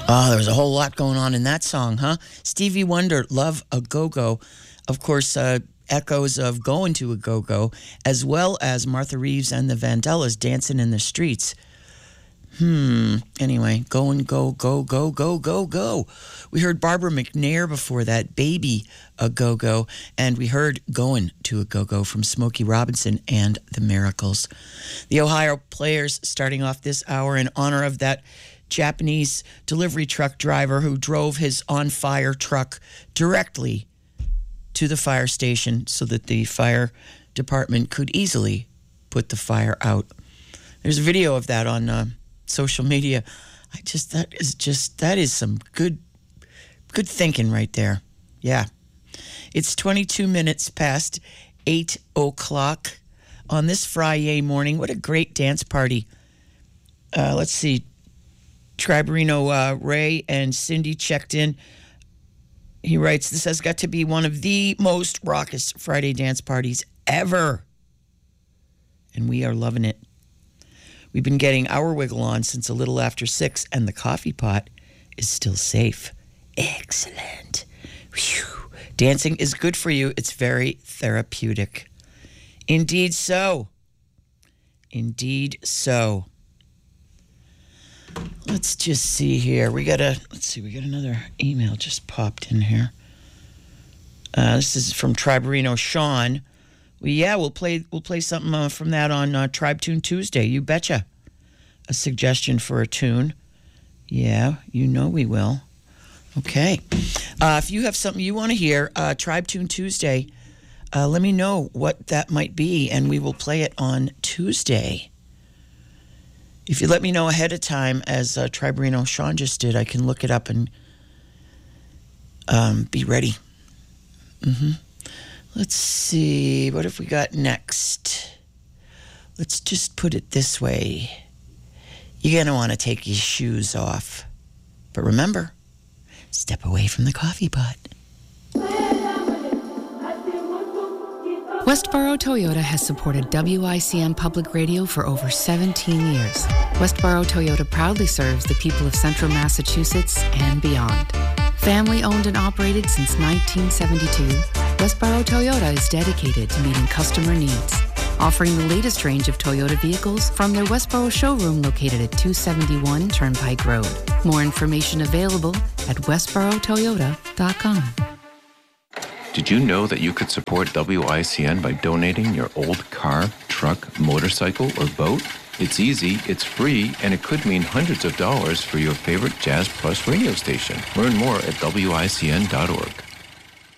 Oh, there was a whole lot going on in that song, huh? Stevie Wonder, Love a Go-Go. Of course, echoes of Going to a Go-Go, as well as Martha Reeves and the Vandellas, Dancing in the Streets. Anyway, go, go, go, go, go, go. We heard Barbara McNair before that, Baby a Go-Go, and we heard Going to a Go-Go from Smokey Robinson and the Miracles. The Ohio Players starting off this hour in honor of that Japanese delivery truck driver who drove his on-fire truck directly to the fire station so that the fire department could easily put the fire out. There's a video of that on social media. That is some good thinking right there. Yeah. It's 22 minutes past 8 o'clock on this Friday morning. What a great dance party. Let's see. Triberino Ray and Cindy checked in. He writes, this has got to be one of the most raucous Friday dance parties ever. And we are loving it. We've been getting our wiggle on since a little after 6, and the coffee pot is still safe. Excellent. Whew. Dancing is good for you. It's very therapeutic. Indeed so. Indeed so. Let's just see here. We got another email just popped in here. This is from Triberino Sean. We'll play something from that on Tribe Tune Tuesday. You betcha. A suggestion for a tune. Yeah, you know we will. Okay. If you have something you want to hear, Tribe Tune Tuesday, let me know what that might be, and we will play it on Tuesday. If you let me know ahead of time, as Triberino Sean just did, I can look it up and be ready. Let's see. What have we got next? Let's just put it this way. You're going to want to take your shoes off. But remember, step away from the coffee pot. Westboro Toyota has supported WICN Public Radio for over 17 years. Westboro Toyota proudly serves the people of Central Massachusetts and beyond. Family owned and operated since 1972, Westboro Toyota is dedicated to meeting customer needs, offering the latest range of Toyota vehicles from their Westboro showroom located at 271 Turnpike Road. More information available at westborotoyota.com. Did you know that you could support WICN by donating your old car, truck, motorcycle, or boat? It's easy, it's free, and it could mean hundreds of dollars for your favorite Jazz Plus radio station. Learn more at WICN.org.